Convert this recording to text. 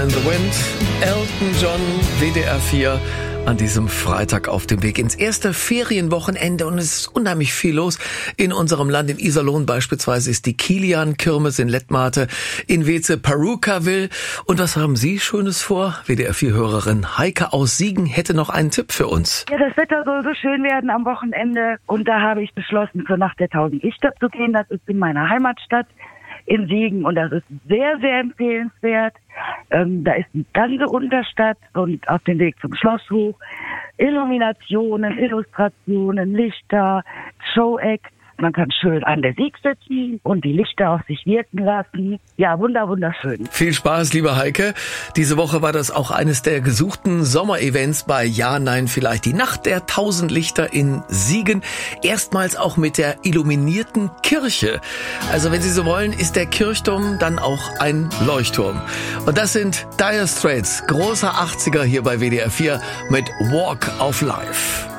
and the Wind, Elton John, WDR 4 an diesem Freitag auf dem Weg ins erste Ferienwochenende und es ist unheimlich viel los in unserem Land. In Iserlohn beispielsweise ist die Kilian-Kirmes, in Lettmate, in Weze Perukaville. Und was haben Sie Schönes vor? WDR 4-Hörerin Heike aus Siegen hätte noch einen Tipp für uns. Ja, das Wetter soll so schön werden am Wochenende und da habe ich beschlossen, zur Nacht der 1000 Lichter zu gehen. Das ist in meiner Heimatstadt in Siegen und das ist sehr, sehr empfehlenswert. Da ist die ganze Unterstadt und auf dem Weg zum Schlosshof Illuminationen, Illustrationen, Lichter, Show-Acts. Man kann schön an der Sieg sitzen und die Lichter auf sich wirken lassen. Ja, wunderschön. Viel Spaß, liebe Heike. Diese Woche war das auch eines der gesuchten Sommerevents bei Ja, Nein, Vielleicht. Die Nacht der 1000 Lichter in Siegen. Erstmals auch mit der illuminierten Kirche. Also wenn Sie so wollen, ist der Kirchturm dann auch ein Leuchtturm. Und das sind Dire Straits, großer 80er hier bei WDR 4 mit Walk of Life.